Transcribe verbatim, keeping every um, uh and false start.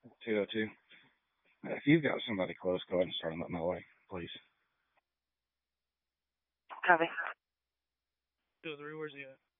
two oh two. If you've got somebody close, go ahead and start them up my way, please. Copy. two oh three, where's he at?